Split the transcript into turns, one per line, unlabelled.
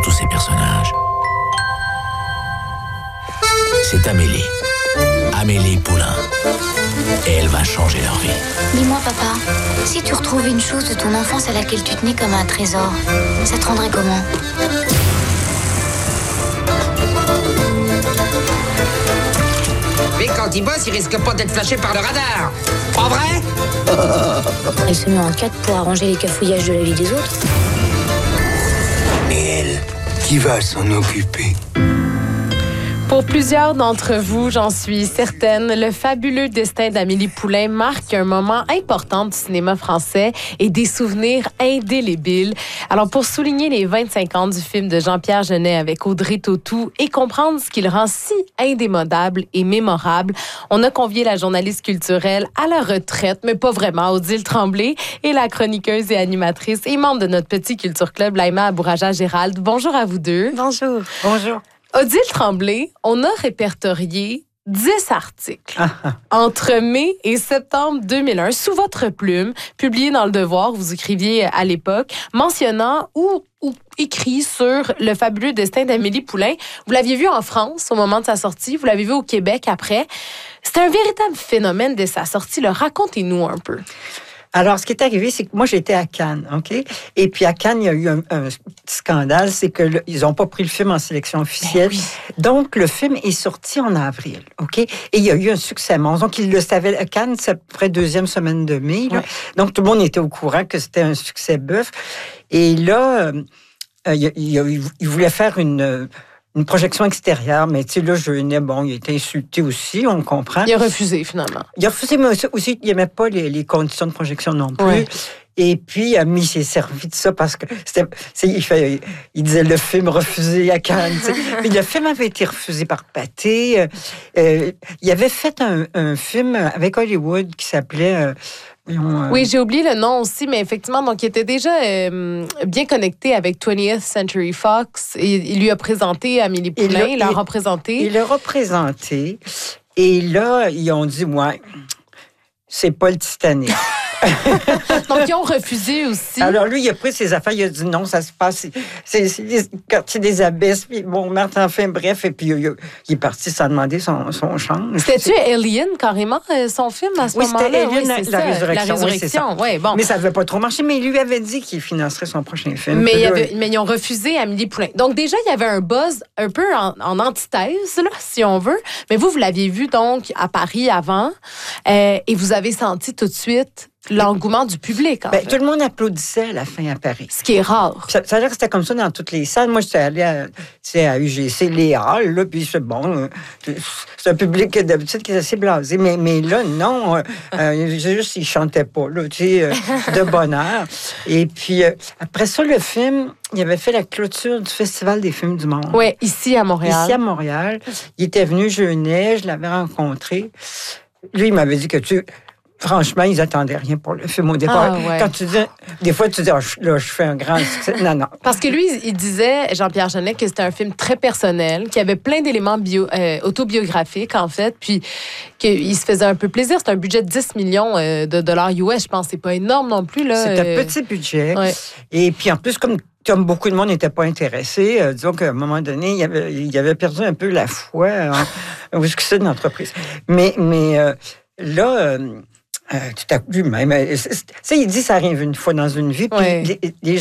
tous ces personnages. C'est Amélie. Amélie Poulain. Et elle va changer leur vie.
Dis-moi, papa, si tu retrouvais une chose de ton enfance à laquelle tu tenais comme un trésor, ça te rendrait comment?
Mais quand il bosse, il risque pas d'être flashé par le radar. Pas vrai?
Elle se met en quatre pour arranger les cafouillages de la vie des autres.
Mais elle, qui va s'en occuper?
Pour plusieurs d'entre vous, j'en suis certaine, le fabuleux destin d'Amélie Poulain marque un moment important du cinéma français et des souvenirs indélébiles. Alors, pour souligner les 25 ans du film de Jean-Pierre Jeunet avec Audrey Tautou et comprendre ce qui le rend si indémodable et mémorable, on a convié la journaliste culturelle à la retraite, mais pas vraiment, Odile Tremblay, et la chroniqueuse et animatrice et membre de notre petit Culture Club, Laïma Abouraja-Gérald. Bonjour à vous deux.
Bonjour.
Bonjour.
Odile Tremblay, on a répertorié 10 articles entre mai et septembre 2001, sous votre plume, publiés dans Le Devoir, vous écriviez à l'époque, mentionnant ou écrit sur le fabuleux destin d'Amélie Poulain. Vous l'aviez vu en France au moment de sa sortie, vous l'avez vu au Québec après. C'était un véritable phénomène dès sa sortie. Racontez-nous un peu.
Alors, ce qui est arrivé, c'est que moi, j'étais à Cannes, OK? Et puis, à Cannes, il y a eu un petit scandale, c'est qu'ils n'ont pas pris le film en sélection officielle.
Oui.
Donc, le film est sorti en avril, OK? Et il y a eu un succès immense. Donc, ils le savaient. À Cannes, c'est à peu près deuxième semaine de mai. Là.
Ouais.
Donc, tout le monde était au courant que c'était un succès bœuf. Et là, il voulait faire une projection extérieure, mais tu sais, là, Jeunet, bon, il a été insulté aussi, on comprend.
Il a refusé, finalement.
Il a refusé, mais aussi, il n'aimait pas les conditions de projection non plus.
Ouais.
Et puis, il s'est servi de ça parce que il disait le film refusé à Cannes. Puis le film avait été refusé par Pathé. Il avait fait un film avec Hollywood qui s'appelait...
Oui, j'ai oublié le nom aussi, mais effectivement, donc il était déjà bien connecté avec 20th Century Fox et il lui a présenté Amélie Poulain, il l'a représenté.
Il l'a représenté. Et là, ils ont dit, ouais, c'est pas le Titanic.
Donc, ils ont refusé aussi.
Alors, lui, il a pris ses affaires, il a dit non, ça se passe. C'est les quartiers des Abysses. Puis, bon, Martin, enfin, bref. Et puis, il est parti sans demander son change.
C'était-tu Alien, carrément, son film, à ce moment-là?
C'était Alien,
c'est
la
ça,
résurrection.
La résurrection, oui, bon.
Mais ça ne devait pas trop marcher. Mais il lui avait dit qu'il financerait son prochain film.
Mais ils ont refusé Amélie Poulain. Donc, déjà, il y avait un buzz un peu en antithèse, là, si on veut. Mais vous l'aviez vu, donc, à Paris avant. Et vous avez senti tout de suite l'engouement du public.
Tout le monde applaudissait à la fin à Paris.
Ce qui est rare.
Ça a l'air que c'était comme ça dans toutes les salles. Moi, j'étais allée à UGC, les halles, là, puis c'est bon. C'est un public d'habitude qui est assez blasé. Mais là, non. Juste, ils chantaient pas, là, tu sais, de bonheur. Et puis, après ça, le film, il avait fait la clôture du Festival des films du monde.
Oui, ici à Montréal.
Ici à Montréal. Il était venu Jeunet, je l'avais rencontré. Lui, il m'avait dit que franchement, ils n'attendaient rien pour le film au départ.
Ah, ouais.
Quand tu dis, des fois, tu dis, là, je fais un grand succès. Non.
Parce que lui, il disait, Jean-Pierre Jeunet, que c'était un film très personnel, qui avait plein d'éléments autobiographiques, en fait, puis qu'il se faisait un peu plaisir. C'est un budget de 10 millions de dollars US, je pense. C'est pas énorme non plus, là.
C'est un petit budget.
Ouais.
Et puis, en plus, comme beaucoup de monde n'était pas intéressé, disons qu'à un moment donné, il avait perdu un peu la foi au succès de l'entreprise. Mais là... tout à coup, lui-même, il dit ça arrive une fois dans une vie, puis les